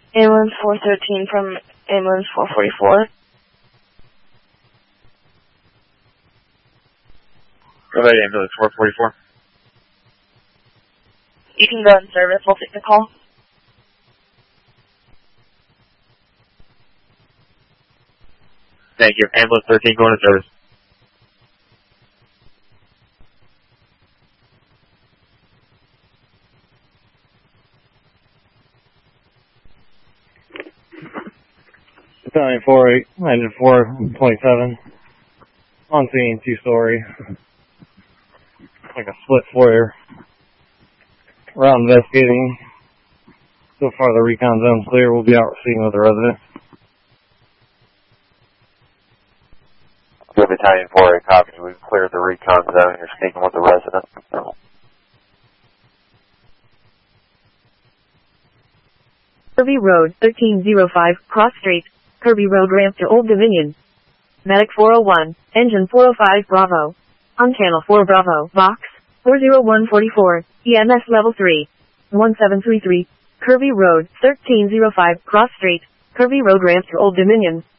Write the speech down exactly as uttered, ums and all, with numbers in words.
Ambulance four thirteen from Ambulance four forty-four. Go ahead, Ambulance four forty-four. You can go in service. We'll take the call. Thank you. Ambulance thirteen going to service. Battalion four eight, engine four twenty-seven. On scene, two-story. Like a split foyer. We're out investigating. So far the recon zone's clear. We'll be out receiving with the resident. Good, Battalion four eight, copy. We've cleared the recon zone. You're speaking with the resident. Kirby Road, thirteen oh five, Cross Street. Kirby Road ramp to Old Dominion. Medic four oh one, engine four oh five Bravo. On channel four Bravo, box, four oh one forty-four, E M S level three. one seven three three, Kirby Road, thirteen oh five, Cross Street. Kirby Road ramp to Old Dominion.